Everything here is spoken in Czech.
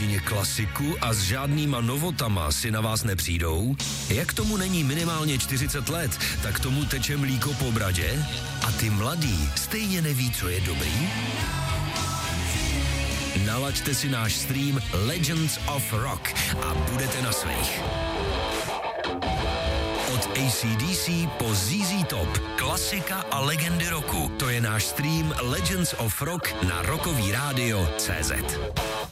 hodině klasiku a s žádnýma novotama si na vás nepřijdou? Jak tomu není minimálně 40 let, tak tomu teče mlíko po bradě? A ty mladý stejně neví, co je dobrý? Nalaďte si náš stream Legends of Rock a budete na svých. Od AC/DC po ZZ Top, klasika a legendy roku. To je náš stream Legends of Rock na rockovíradio.cz.